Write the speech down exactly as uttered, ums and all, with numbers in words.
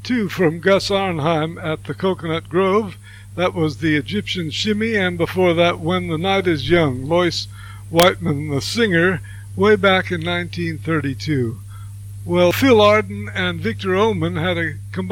two from Gus Arnheim at the Coconut Grove. That was the Egyptian Shimmy, and before that, When the Night is Young, Lois Whiteman, the singer, way back in nineteen thirty-two. Well, Phil Arden and Victor Ullman had a combined